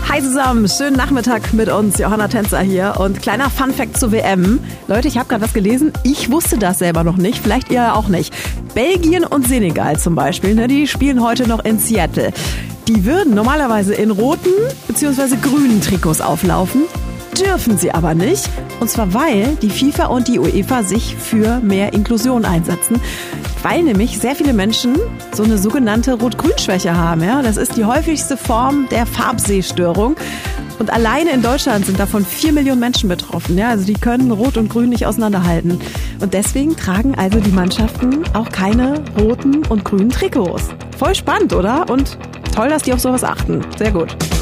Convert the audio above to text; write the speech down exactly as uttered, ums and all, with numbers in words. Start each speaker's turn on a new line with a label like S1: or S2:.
S1: Hi zusammen, schönen Nachmittag mit uns, Johanna Tänzer hier und kleiner Funfact zur W M. Leute, ich habe gerade was gelesen, ich wusste das selber noch nicht, vielleicht ihr auch nicht. Belgien und Senegal zum Beispiel, ne, die spielen heute noch in Seattle. Die würden normalerweise in roten bzw. grünen Trikots auflaufen, dürfen sie aber nicht. Und zwar, weil die FIFA und die UEFA sich für mehr Inklusion einsetzen. Weil nämlich sehr viele Menschen so eine sogenannte Rot-Grün-Schwäche haben. Ja? Das ist die häufigste Form der Farbsehstörung. Und alleine in Deutschland sind davon vier Millionen Menschen betroffen. Ja? Also die können Rot und Grün nicht auseinanderhalten. Und deswegen tragen also die Mannschaften auch keine roten und grünen Trikots. Voll spannend, oder? Und toll, dass die auf sowas achten. Sehr gut.